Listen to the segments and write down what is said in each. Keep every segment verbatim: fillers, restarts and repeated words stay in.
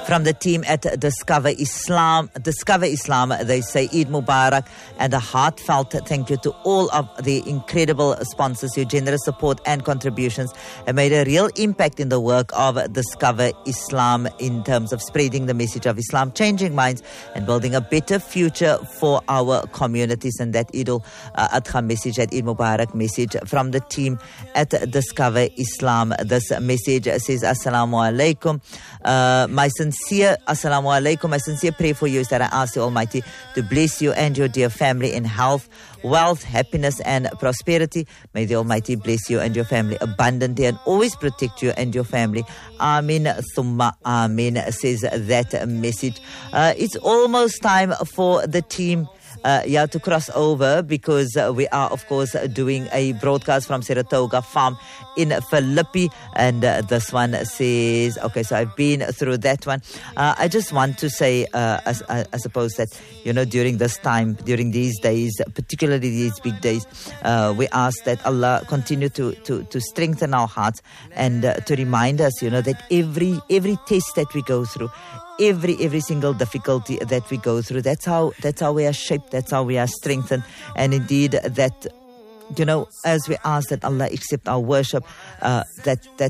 From the team at Discover Islam, Discover Islam, they say Eid Mubarak and a heartfelt thank you to all of the incredible sponsors. Your generous support and contributions have made a real impact in the work of Discover Islam in terms of spreading the message of Islam, changing minds and building a better future for our communities. And that Eid al-Adha message, that Eid Mubarak message from the team at Discover Islam. This message says, Assalamu alaikum. Uh, my sincere, Assalamu alaikum, my sincere prayer for you is that I ask the Almighty to bless you and your dear family in health, wealth, happiness and prosperity. May the Almighty bless you and your family abundantly and always protect you and your family. Amin, thumma amin, says that message. Uh, it's almost time for the team Uh, yeah, to cross over because uh, we are, of course, uh, doing a broadcast from Saratoga Farm in Philippi. And uh, this one says, okay, so I've been through that one. Uh, I just want to say, uh, I, I, I suppose that, you know, during this time, during these days, particularly these big days, uh, we ask that Allah continue to, to, to strengthen our hearts and uh, to remind us, you know, that every every test that we go through, Every every single difficulty that we go through, that's how that's how we are shaped, that's how we are strengthened. And indeed that, you know, as we ask that Allah accept our worship, uh, that that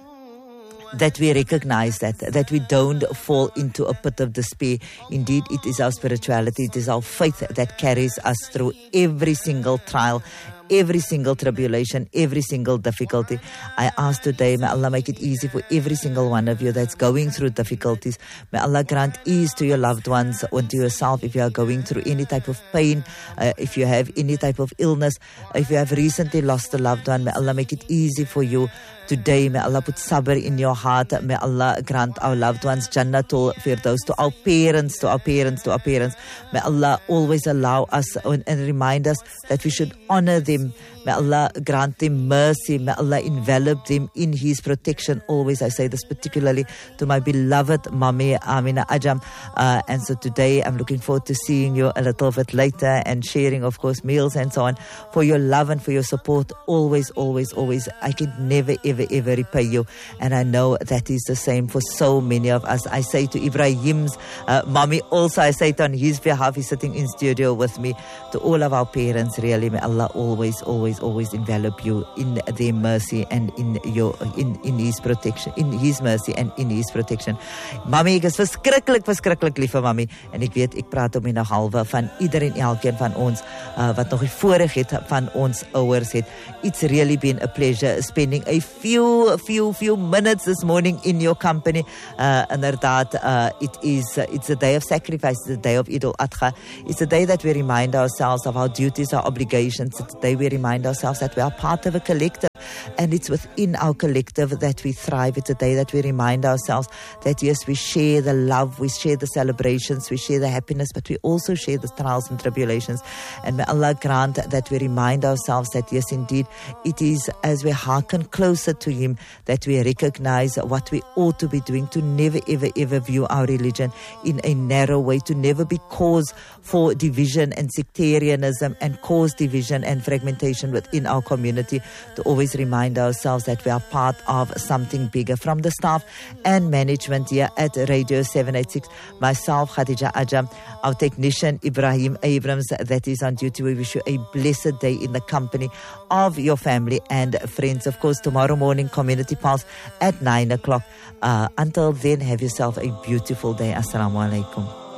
that we recognize that that we don't fall into a pit of despair. Indeed, it is our spirituality, it is our faith that carries us through every single trial, every single tribulation, every single difficulty. I ask today, may Allah make it easy for every single one of you that's going through difficulties. May Allah grant ease to your loved ones or to yourself if you are going through any type of pain, uh, if you have any type of illness, if you have recently lost a loved one, may Allah make it easy for you today. May Allah put sabr in your heart. May Allah grant our loved ones Jannatul Firdaus, to our parents, to our parents, to our parents. May Allah always allow us and, and remind us that we should honor them. May Allah grant them mercy. May Allah envelop them in His protection. Always, I say this particularly to my beloved Mami Amina Ajam. Uh, and so today, I'm looking forward to seeing you a little bit later and sharing, of course, meals and so on. For your love and for your support, always, always, always. I can never, ever, ever repay you. And I know that is the same for so many of us. I say to Ibrahim's uh, Mami also, I say it on his behalf, he's sitting in studio with me, to all of our parents, really, may Allah always, always, always envelop you in their mercy and in your in in His protection, in His mercy and in His protection. Mami, ek is verskriklik, verskriklik lief vir Mami, en ek weet ek praat om in 'n halwe van ieder en elkeen van ons uh, wat nog die voorreg het van ons ouers het. It's really been a pleasure spending a few few few minutes this morning in your company. Uh, inderdaad, uh, it is uh, it's a day of sacrifice, it's a day of Eid al-Adha. It's a day that we remind ourselves of our duties, our obligations. It's a day we remind ourselves that we are part of a collective, and it's within our collective that we thrive. It's a day that we remind ourselves that yes, we share the love, we share the celebrations, we share the happiness, but we also share the trials and tribulations. And may Allah grant that we remind ourselves that yes, indeed, it is as we hearken closer to Him that we recognize what we ought to be doing, to never, ever, ever view our religion in a narrow way, to never be cause for division and sectarianism and cause division and fragmentation within our community, to always remind ourselves that we are part of something bigger. From the staff and management here at Radio seven eighty-six, myself, Khadija Ajam, our technician, Ibrahim Abrams, that is on duty, we wish you a blessed day in the company of your family and friends. Of course, tomorrow morning, Community Pulse at nine o'clock. Uh, until then, have yourself a beautiful day. Assalamu alaikum.